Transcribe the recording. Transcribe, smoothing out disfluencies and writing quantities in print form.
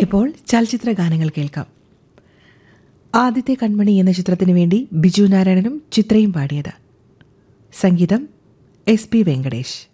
ഇപ്പോൾ ചലച്ചിത്ര ഗാനങ്ങൾ കേൾക്കാം. ആദ്യത്തെ കൺമണി എന്ന ചിത്രത്തിനു വേണ്ടി ബിജു നാരായണനും ചിത്രയും പാടിയത്. സംഗീതം SP വെങ്കടേഷ്.